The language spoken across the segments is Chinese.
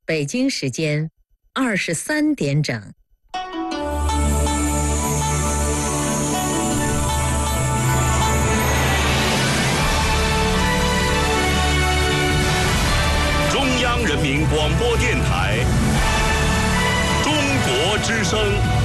北京时间23点整。 中央人民广播电台中国之声。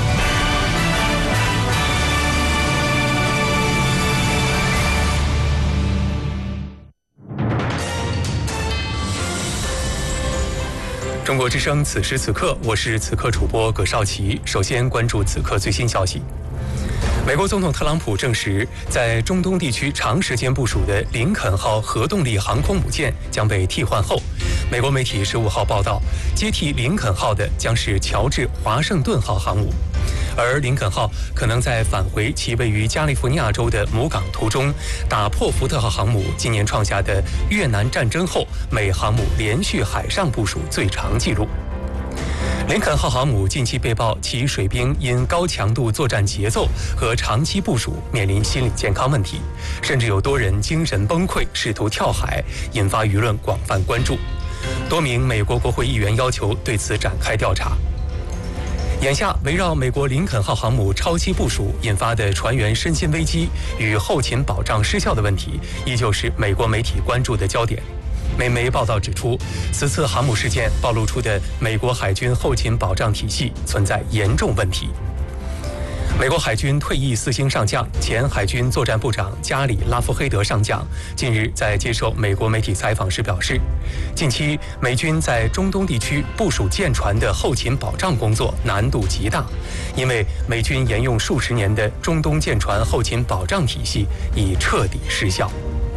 中国之声，此时此刻，我是此刻主播葛绍奇。首先关注此刻最新消息。美国总统特朗普证实，在中东地区长时间部署的林肯号核动力航空母舰将被替换后，美国媒体15号报道，接替林肯号的将是乔治华盛顿号航母。而林肯号可能在返回其位于加利福尼亚州的母港途中，打破福特号航母今年创下的越南战争后美航母连续海上部署最长纪录。林肯号航母近期被曝其水兵因高强度作战节奏和长期部署面临心理健康问题，甚至有多人精神崩溃，试图跳海，引发舆论广泛关注。多名美国国会议员要求对此展开调查。眼下，围绕美国林肯号航母超期部署引发的船员身心危机与后勤保障失效的问题，依旧是美国媒体关注的焦点。美媒报道指出，此次航母事件暴露出的美国海军后勤保障体系存在严重问题。美国海军退役4星上将、前海军作战部长加里·拉夫黑德上将近日在接受美国媒体采访时表示，近期美军在中东地区部署舰船的后勤保障工作难度极大，因为美军沿用数十年的中东舰船后勤保障体系已彻底失效。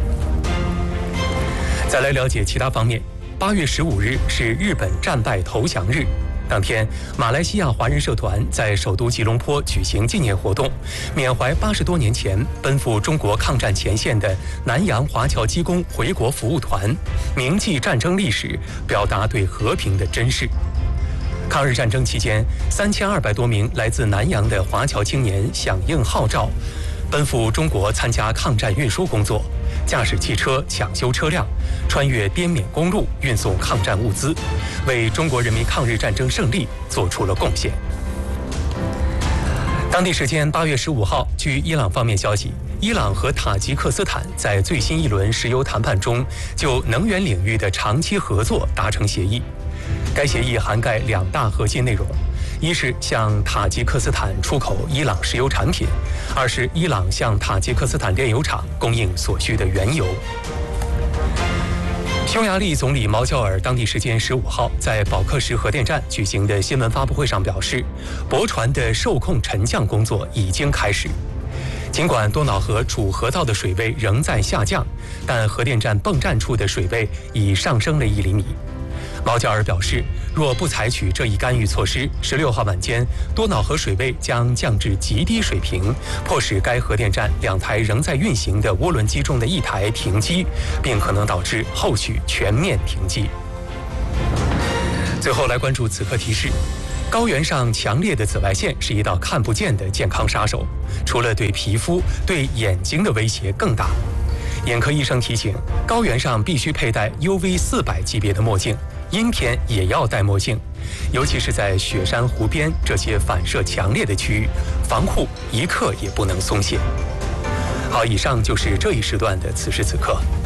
再来了解其他方面。8月15日是日本战败投降日，当天，马来西亚华人社团在首都吉隆坡举行纪念活动，缅怀80多年前奔赴中国抗战前线的南洋华侨机工回国服务团，铭记战争历史，表达对和平的珍视。抗日战争期间，3200多名来自南洋的华侨青年响应号召，奔赴中国参加抗战运输工作，驾驶汽车抢修车辆，穿越滇缅公路运送抗战物资，为中国人民抗日战争胜利做出了贡献。当地时间8月15号，据伊朗方面消息，伊朗和塔吉克斯坦在最新一轮石油谈判中就能源领域的长期合作达成协议。该协议涵盖2大核心内容，一是向塔吉克斯坦出口伊朗石油产品，二是伊朗向塔吉克斯坦炼油厂供应所需的原油。匈牙利总理毛焦尔当地时间15号在保克什核电站举行的新闻发布会上表示，驳船的受控沉降工作已经开始。尽管多瑙河主河道的水位仍在下降，但核电站泵站处的水位已上升了1厘米。毛焦尔表示，若不采取这一干预措施，16号晚间多瑙河水位将降至极低水平，迫使该核电站2台仍在运行的涡轮机中的1台停机，并可能导致后续全面停机。最后来关注此刻提示。高原上强烈的紫外线是一道看不见的健康杀手，除了对皮肤，对眼睛的威胁更大。眼科医生提醒，高原上必须佩戴 UV400级别的墨镜，阴天也要戴墨镜，尤其是在雪山湖边这些反射强烈的区域，防护一刻也不能松懈。好，以上就是这一时段的此时此刻。